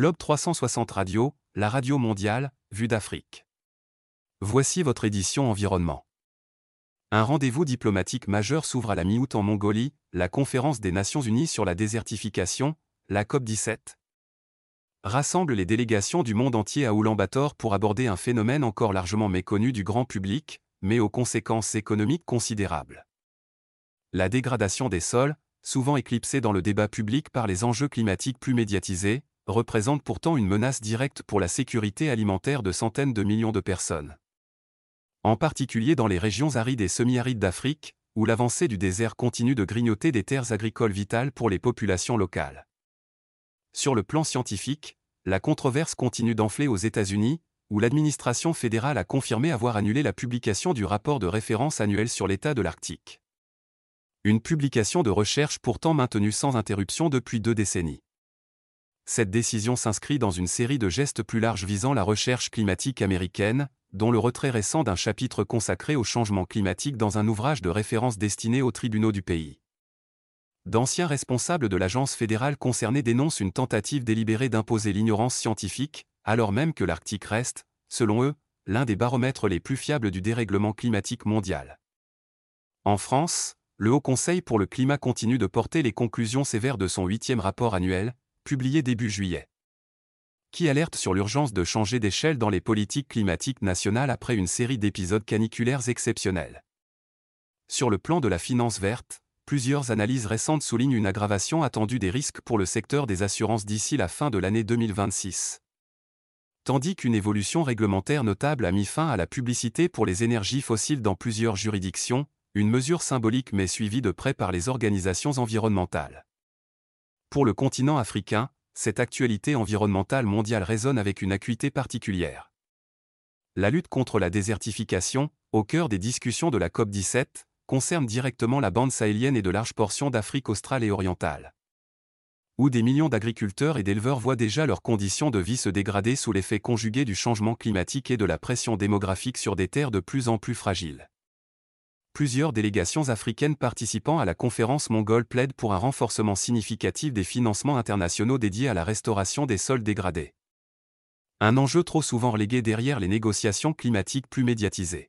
Globe 360 Radio, la radio mondiale, vue d'Afrique. Voici votre édition environnement. Un rendez-vous diplomatique majeur s'ouvre à la mi-août en Mongolie, la conférence des Nations Unies sur la désertification, la COP17, rassemble les délégations du monde entier à Oulan-Bator pour aborder un phénomène encore largement méconnu du grand public, mais aux conséquences économiques considérables. La dégradation des sols, souvent éclipsée dans le débat public par les enjeux climatiques plus médiatisés, représente pourtant une menace directe pour la sécurité alimentaire de centaines de millions de personnes. En particulier dans les régions arides et semi-arides d'Afrique, où l'avancée du désert continue de grignoter des terres agricoles vitales pour les populations locales. Sur le plan scientifique, la controverse continue d'enfler aux États-Unis, où l'administration fédérale a confirmé avoir annulé la publication du rapport de référence annuel sur l'état de l'Arctique. Une publication de recherche pourtant maintenue sans interruption depuis 2 décennies. Cette décision s'inscrit dans une série de gestes plus larges visant la recherche climatique américaine, dont le retrait récent d'un chapitre consacré au changement climatique dans un ouvrage de référence destiné aux tribunaux du pays. D'anciens responsables de l'agence fédérale concernée dénoncent une tentative délibérée d'imposer l'ignorance scientifique, alors même que l'Arctique reste, selon eux, l'un des baromètres les plus fiables du dérèglement climatique mondial. En France, le Haut Conseil pour le climat continue de porter les conclusions sévères de son 8e rapport annuel, publié début juillet, qui alerte sur l'urgence de changer d'échelle dans les politiques climatiques nationales après une série d'épisodes caniculaires exceptionnels. Sur le plan de la finance verte, plusieurs analyses récentes soulignent une aggravation attendue des risques pour le secteur des assurances d'ici la fin de l'année 2026. Tandis qu'une évolution réglementaire notable a mis fin à la publicité pour les énergies fossiles dans plusieurs juridictions, une mesure symbolique mais suivie de près par les organisations environnementales. Pour le continent africain, cette actualité environnementale mondiale résonne avec une acuité particulière. La lutte contre la désertification, au cœur des discussions de la COP17, concerne directement la bande sahélienne et de larges portions d'Afrique australe et orientale, où des millions d'agriculteurs et d'éleveurs voient déjà leurs conditions de vie se dégrader sous l'effet conjugué du changement climatique et de la pression démographique sur des terres de plus en plus fragiles. Plusieurs délégations africaines participant à la conférence mongole plaident pour un renforcement significatif des financements internationaux dédiés à la restauration des sols dégradés. Un enjeu trop souvent relégué derrière les négociations climatiques plus médiatisées.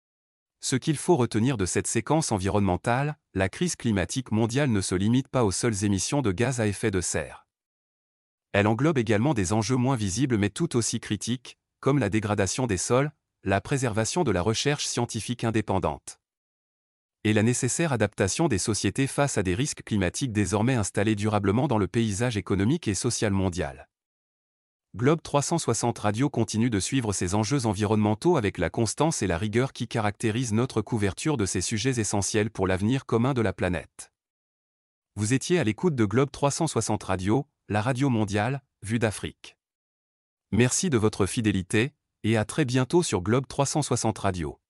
Ce qu'il faut retenir de cette séquence environnementale, la crise climatique mondiale ne se limite pas aux seules émissions de gaz à effet de serre. Elle englobe également des enjeux moins visibles mais tout aussi critiques, comme la dégradation des sols, la préservation de la recherche scientifique indépendante et la nécessaire adaptation des sociétés face à des risques climatiques désormais installés durablement dans le paysage économique et social mondial. Globe 360 Radio continue de suivre ces enjeux environnementaux avec la constance et la rigueur qui caractérisent notre couverture de ces sujets essentiels pour l'avenir commun de la planète. Vous étiez à l'écoute de Globe 360 Radio, la radio mondiale, vue d'Afrique. Merci de votre fidélité, et à très bientôt sur Globe 360 Radio.